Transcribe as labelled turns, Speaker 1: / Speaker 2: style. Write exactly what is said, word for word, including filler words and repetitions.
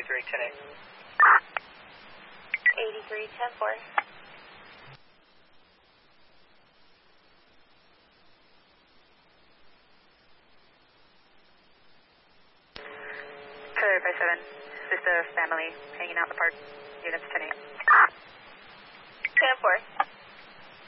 Speaker 1: eighty-three, ten eight.
Speaker 2: eighty-three, ten four.
Speaker 3: Charlie five seven, just a family hanging out in the park. Units ten eight.
Speaker 2: ten four.